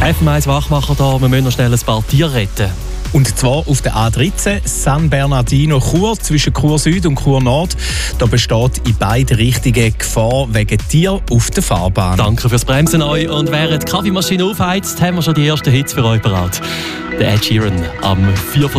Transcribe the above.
FM1 Wachmacher da, wir müssen noch schnell ein paar Tiere retten. Und zwar auf der A13 San Bernardino Chur zwischen Chur Süd und Chur Nord. Da besteht in beide Richtungen Gefahr wegen Tier auf der Fahrbahn. Danke fürs Bremsen euch. Und während die Kaffeemaschine aufheizt, haben wir schon die ersten Hits für euch bereit. Der Ed Sheeran am 4